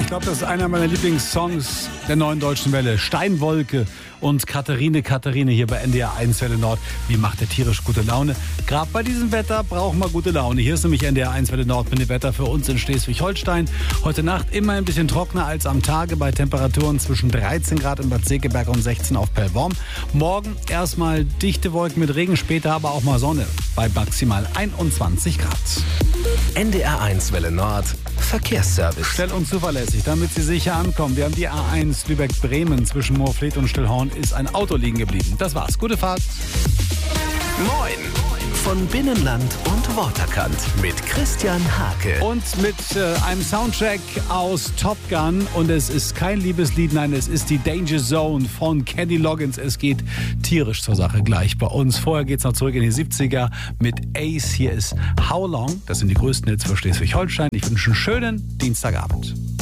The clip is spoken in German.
Ich glaube, das ist einer meiner Lieblingssongs der Neuen Deutschen Welle. Steinwolke und Katharine hier bei NDR 1 Welle Nord. Wie macht der tierisch gute Laune? Gerade bei diesem Wetter brauchen wir gute Laune. Hier ist nämlich NDR 1 Welle Nord mit dem Wetter für uns in Schleswig-Holstein. Heute Nacht immer ein bisschen trockener als am Tage bei Temperaturen zwischen 13 Grad in Bad Segeberg und 16 auf Pellworm. Morgen erstmal dichte Wolken mit Regen, später aber auch mal Sonne bei maximal 21 Grad. NDR 1 Welle Nord Verkehrsservice. Schnell und zuverlässig, damit Sie sicher ankommen. Wir haben die A1 Lübeck-Bremen zwischen Moorfleet und Stillhorn ist ein Auto liegen geblieben. Das war's. Gute Fahrt. Moin von Binnenland und Waterkant mit Christian Hake. Und mit einem Soundtrack aus Top Gun. Und es ist kein Liebeslied, nein, es ist die Danger Zone von Kenny Loggins. Es geht tierisch zur Sache gleich bei uns. Vorher geht's noch zurück in die 70er mit Ace. Hier ist How Long. Das sind die größten Hits für Schleswig-Holstein. Ich wünsche einen schönen Dienstagabend.